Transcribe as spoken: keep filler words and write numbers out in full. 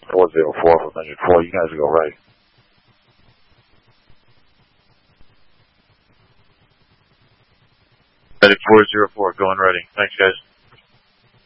four zero four from Engine four. You guys go right. Ready four zero four, going ready. Thanks, guys.